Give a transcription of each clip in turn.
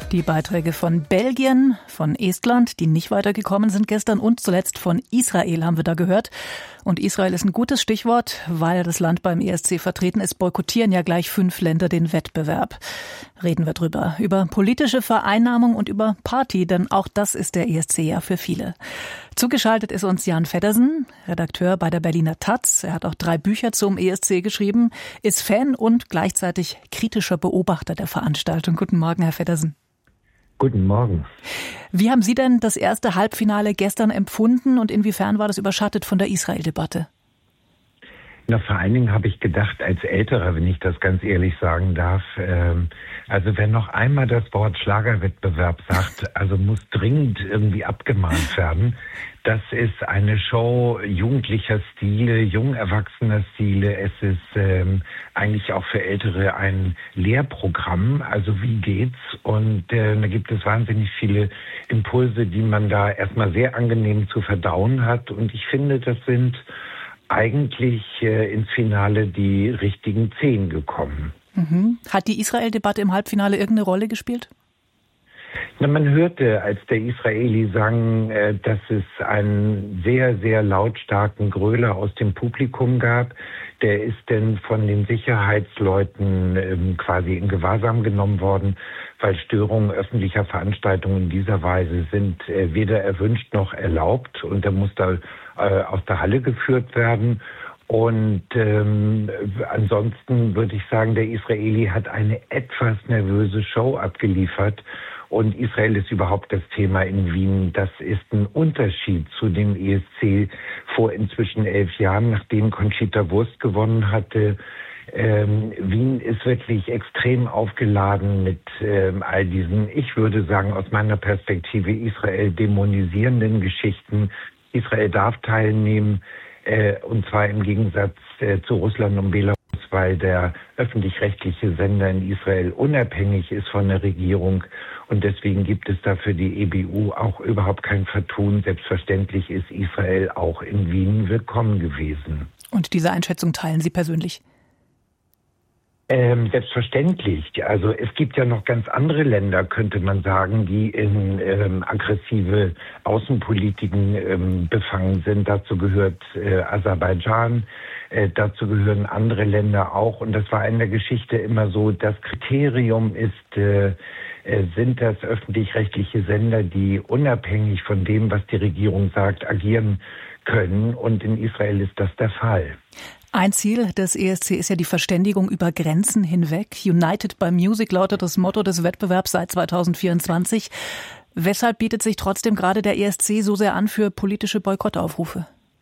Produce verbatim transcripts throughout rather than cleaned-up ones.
Die Beiträge von Belgien, von Estland, die nicht weitergekommen sind gestern, und zuletzt von Israel haben wir da gehört. Und Israel ist ein gutes Stichwort, weil das Land beim E S C vertreten ist, boykottieren ja gleich fünf Länder den Wettbewerb. Reden wir drüber. Über politische Vereinnahmung und über Party, denn auch das ist der E S C ja für viele. Zugeschaltet ist uns Jan Feddersen, Redakteur bei der Berliner Taz. Er hat auch drei Bücher zum E S C geschrieben, ist Fan und gleichzeitig kritischer Beobachter der Veranstaltung. Guten Morgen, Herr Feddersen. Guten Morgen. Wie haben Sie denn das erste Halbfinale gestern empfunden und inwiefern war das überschattet von der Israel-Debatte? Na, vor allen Dingen habe ich gedacht, als Älterer, wenn ich das ganz ehrlich sagen darf, ähm, also wer noch einmal das Wort Schlagerwettbewerb sagt, also muss dringend irgendwie abgemahnt werden. Das ist eine Show jugendlicher Stile, jung erwachsener Stile. Es ist ähm, eigentlich auch für Ältere ein Lehrprogramm. Also wie geht's? Und äh, da gibt es wahnsinnig viele Impulse, die man da erstmal sehr angenehm zu verdauen hat. Und ich finde, das sind eigentlich äh, ins Finale die richtigen zehn gekommen. Mhm. Hat die Israel-Debatte im Halbfinale irgendeine Rolle gespielt? Na, man hörte, als der Israeli sang, äh, dass es einen sehr, sehr lautstarken Gröler aus dem Publikum gab. Der ist denn von den Sicherheitsleuten ähm, quasi in Gewahrsam genommen worden, weil Störungen öffentlicher Veranstaltungen in dieser Weise sind äh, weder erwünscht noch erlaubt. Und er muss da äh, aus der Halle geführt werden. Und ähm, ansonsten würde ich sagen, der Israeli hat eine etwas nervöse Show abgeliefert. Und Israel ist überhaupt das Thema in Wien. Das ist ein Unterschied zu dem E S C vor inzwischen elf Jahren, nachdem Conchita Wurst gewonnen hatte. Ähm, Wien ist wirklich extrem aufgeladen mit ähm, all diesen, ich würde sagen, aus meiner Perspektive Israel dämonisierenden Geschichten. Israel darf teilnehmen, äh, und zwar im Gegensatz äh, zu Russland und Belarus, weil der öffentlich-rechtliche Sender in Israel unabhängig ist von der Regierung. Und deswegen gibt es da für die E B U auch überhaupt kein Vertun. Selbstverständlich ist Israel auch in Wien willkommen gewesen. Und diese Einschätzung teilen Sie persönlich? Ähm, selbstverständlich. Also es gibt ja noch ganz andere Länder, könnte man sagen, die in ähm, aggressive Außenpolitiken ähm, befangen sind. Dazu gehört äh, Aserbaidschan, äh, dazu gehören andere Länder auch. Und das war in der Geschichte immer so, das Kriterium ist, äh, äh, sind das öffentlich-rechtliche Sender, die unabhängig von dem, was die Regierung sagt, agieren können. Und in Israel ist das der Fall. Ein Ziel des E S C ist ja die Verständigung über Grenzen hinweg. United by Music lautet das Motto des Wettbewerbs seit zweitausendvierundzwanzig. Weshalb bietet sich trotzdem gerade der E S C so sehr an für politische Boykottaufrufe?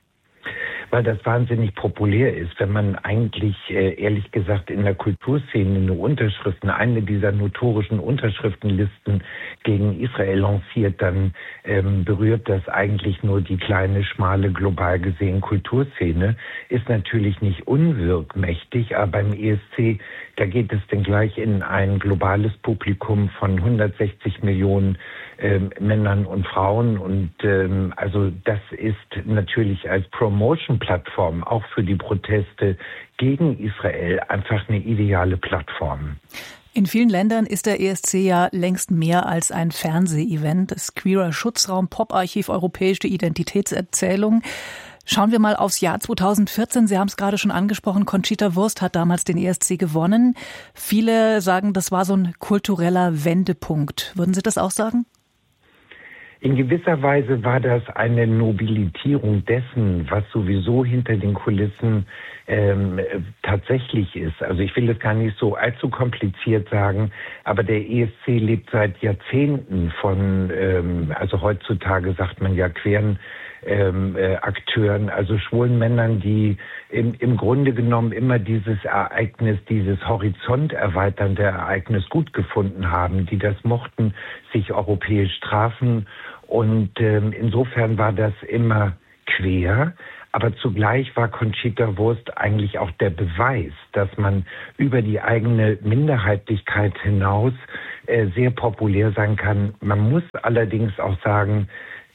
Weil das wahnsinnig populär ist. Wenn man eigentlich, äh, ehrlich gesagt, in der Kulturszene eine Unterschriften, eine dieser notorischen Unterschriftenlisten gegen Israel lanciert, dann ähm, berührt das eigentlich nur die kleine, schmale, global gesehen Kulturszene. Ist natürlich nicht unwirkmächtig, aber beim E S C, da geht es denn gleich in ein globales Publikum von hundertsechzig Millionen ähm, Männern und Frauen. Und ähm, also das ist natürlich als Promotion-Plattform auch für die Proteste gegen Israel einfach eine ideale Plattform. In vielen Ländern ist der E S C ja längst mehr als ein Fernseh-Event. Das Queerer Schutzraum, Pop-Archiv, europäische Identitätserzählung. Schauen wir mal aufs Jahr zweitausendvierzehn. Sie haben es gerade schon angesprochen, Conchita Wurst hat damals den E S C gewonnen. Viele sagen, das war so ein kultureller Wendepunkt. Würden Sie das auch sagen? In gewisser Weise war das eine Nobilitierung dessen, was sowieso hinter den Kulissen ähm, tatsächlich ist. Also ich will das gar nicht so allzu kompliziert sagen, aber der E S C lebt seit Jahrzehnten von, ähm, also heutzutage sagt man ja queeren ähm, äh, Akteuren, also schwulen Männern, die im, im Grunde genommen immer dieses Ereignis, dieses horizonterweiternde Ereignis gut gefunden haben, die das mochten, sich europäisch trafen. Und ähm, insofern war das immer quer, aber zugleich war Conchita Wurst eigentlich auch der Beweis, dass man über die eigene Minderheitlichkeit hinaus äh, sehr populär sein kann. Man muss allerdings auch sagen,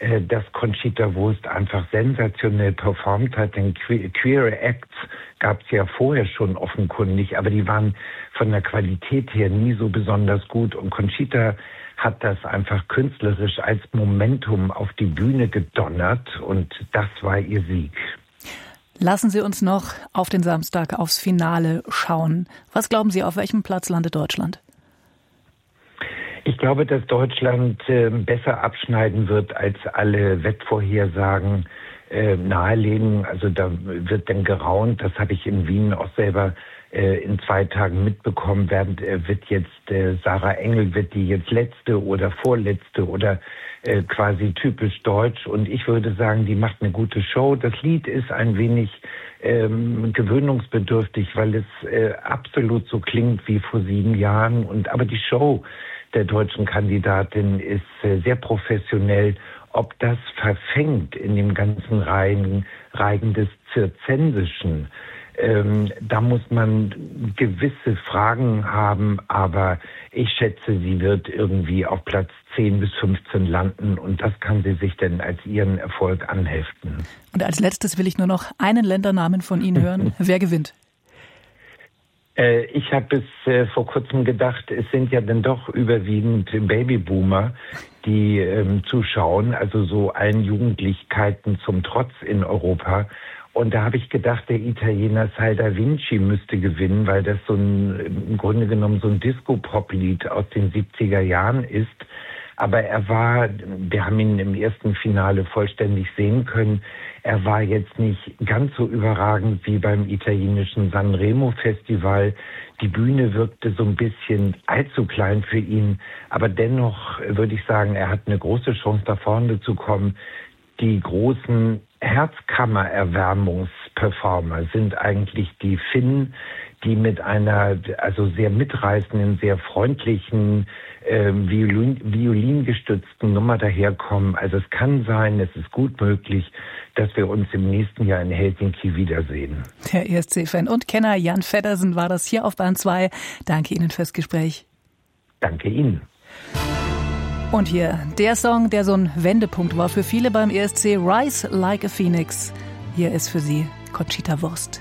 dass Conchita Wurst einfach sensationell performt hat. Denn Queer Acts gab es ja vorher schon offenkundig, aber die waren von der Qualität her nie so besonders gut. Und Conchita hat das einfach künstlerisch als Momentum auf die Bühne gedonnert und das war ihr Sieg. Lassen Sie uns noch auf den Samstag aufs Finale schauen. Was glauben Sie, auf welchem Platz landet Deutschland? Ich glaube, dass Deutschland äh, besser abschneiden wird, als alle Wettvorhersagen äh, nahelegen. Also da wird dann geraunt. Das habe ich in Wien auch selber äh, in zwei Tagen mitbekommen. Während äh, wird jetzt äh, Sarah Engel, wird die jetzt letzte oder vorletzte oder äh, quasi typisch deutsch. Und ich würde sagen, die macht eine gute Show. Das Lied ist ein wenig ähm, gewöhnungsbedürftig, weil es äh, absolut so klingt wie vor sieben Jahren. Und aber die Show der deutschen Kandidatin ist äh, sehr professionell. Ob das verfängt in dem ganzen Reigen, Reigen des Zirzensischen, ähm, da muss man gewisse Fragen haben, aber ich schätze, sie wird irgendwie auf Platz zehn bis fünfzehn landen und das kann sie sich dann als ihren Erfolg anheften. Und als letztes will ich nur noch einen Ländernamen von Ihnen hören. Wer gewinnt? Ich habe bis äh, vor kurzem gedacht, es sind ja dann doch überwiegend Babyboomer, die ähm, zuschauen, also so allen Jugendlichkeiten zum Trotz in Europa. Und da habe ich gedacht, der Italiener Sal Da Vinci müsste gewinnen, weil das so ein, im Grunde genommen so ein Disco-Pop-Lied aus den siebziger Jahren ist. Aber er war, wir haben ihn im ersten Finale vollständig sehen können, er war jetzt nicht ganz so überragend wie beim italienischen Sanremo Festival. Die Bühne wirkte so ein bisschen allzu klein für ihn, aber dennoch würde ich sagen, er hat eine große Chance, da vorne zu kommen. Die großen Herzkammererwärmungsperformer sind eigentlich die Finnen, die mit einer also sehr mitreißenden, sehr freundlichen, äh, Violin, violingestützten Nummer daherkommen. Also es kann sein, es ist gut möglich, dass wir uns im nächsten Jahr in Helsinki wiedersehen. Der E S C-Fan und Kenner Jan Feddersen war das hier auf Bayern zwei. Danke Ihnen fürs Gespräch. Danke Ihnen. Und hier der Song, der so ein Wendepunkt war für viele beim E S C, Rise Like a Phoenix. Hier ist für Sie Conchita Wurst.